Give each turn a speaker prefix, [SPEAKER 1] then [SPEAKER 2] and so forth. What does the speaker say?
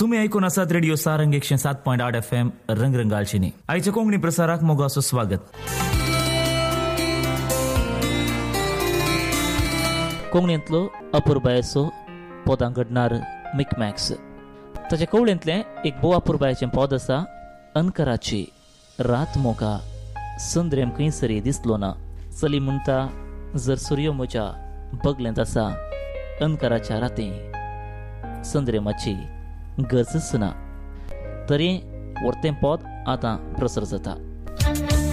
[SPEAKER 1] तुम्ही ऐकून आसात रेडिओ सारंग 107.8 FM रंगरंगालचिनी. आयच्या कोंकणी प्रसाराक मोगाचो स्वागत.
[SPEAKER 2] कोंकणींतलो अपुरबायेचो पदां घडणार मिकमॅक्स. ताच्या कवळेंतलें एक बोव अपुरबायेचें पद आसा, अनकराची रात मोगा संद्रेम खंय सरी दिसलो ना. चली म्हणटा जर सूर्य म्हज्या बगलेंत आसा, अनकराच्या राती संद्रेमाची गरजच ना. तरी व्हडतें पद आतां प्रसर जाता.